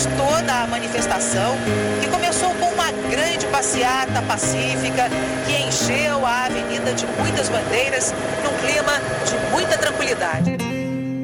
toda a manifestação, que começou com uma grande passeata pacífica, que encheu a avenida de muitas bandeiras, num clima de muita tranquilidade.